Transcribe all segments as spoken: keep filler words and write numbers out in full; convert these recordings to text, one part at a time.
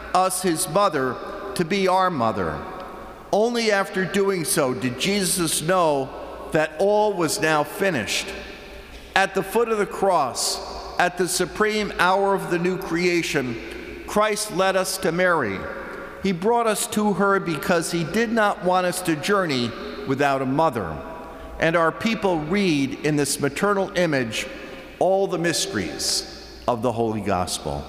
us, his mother, to be our mother. Only after doing so did Jesus know that all was now finished. At the foot of the cross, at the supreme hour of the new creation, Christ led us to Mary. He brought us to her because he did not want us to journey without a mother. And our people read in this maternal image all the mysteries of the Holy Gospel.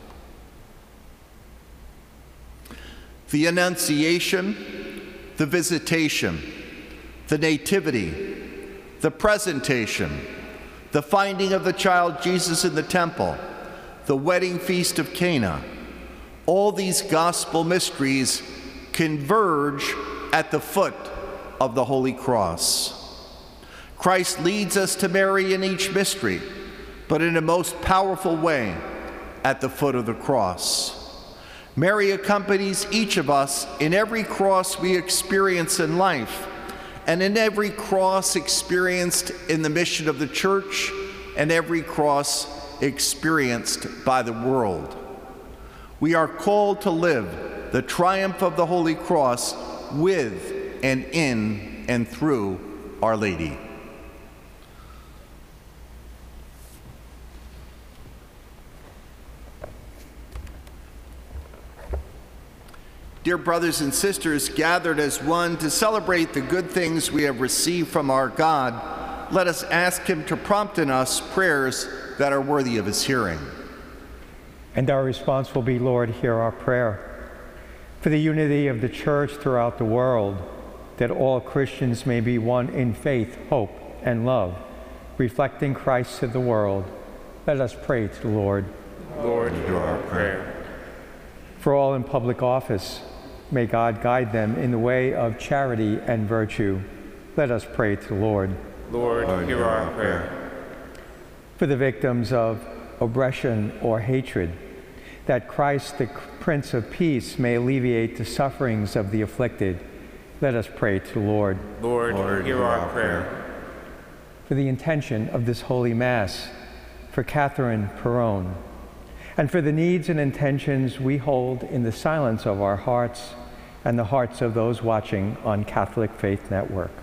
The Annunciation, the Visitation, the Nativity, the Presentation, the finding of the child Jesus in the temple, the wedding feast of Cana. All these gospel mysteries converge at the foot of the Holy Cross. Christ leads us to Mary in each mystery, but in a most powerful way at the foot of the cross. Mary accompanies each of us in every cross we experience in life, and in every cross experienced in the mission of the Church, and every cross experienced by the world. We are called to live the triumph of the Holy Cross with and in and through Our Lady. Dear brothers and sisters, gathered as one to celebrate the good things we have received from our God, let us ask him to prompt in us prayers that are worthy of his hearing. And our response will be, Lord, hear our prayer. For the unity of the Church throughout the world, that all Christians may be one in faith, hope, and love, reflecting Christ to the world, let us pray to the Lord. Lord, hear our prayer. For all in public office, may God guide them in the way of charity and virtue. Let us pray to the Lord. Lord, hear our prayer. For the victims of oppression or hatred, that Christ, the Prince of Peace, may alleviate the sufferings of the afflicted. Let us pray to the Lord. Lord, Lord hear our prayer. For the intention of this Holy Mass, for Catherine Perron, and for the needs and intentions we hold in the silence of our hearts and the hearts of those watching on Catholic Faith Network.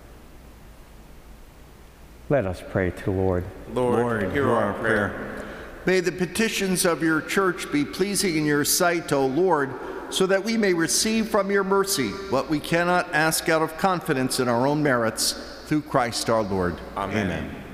Let us pray to the Lord. Lord, Lord hear our prayer. May the petitions of your Church be pleasing in your sight, O Lord, so that we may receive from your mercy what we cannot ask out of confidence in our own merits, through Christ our Lord. Amen. Amen.